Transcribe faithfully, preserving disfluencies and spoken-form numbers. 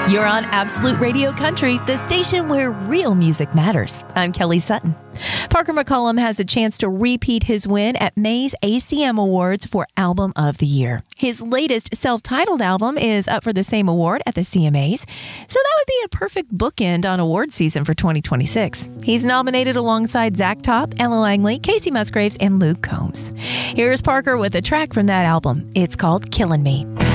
You're on Absolute Radio Country, the station where real music matters. I'm Kelly Sutton. Parker McCollum has a chance to repeat his win at May's A C M Awards for Album of the Year. His latest self-titled album is up for the same award at the C M As, so that would be a perfect bookend on award season for twenty twenty-six. He's nominated alongside Zach Top, Ella Langley, Casey Musgraves, and Luke Combs. Here's Parker with a track from that album. It's called Killin' Me.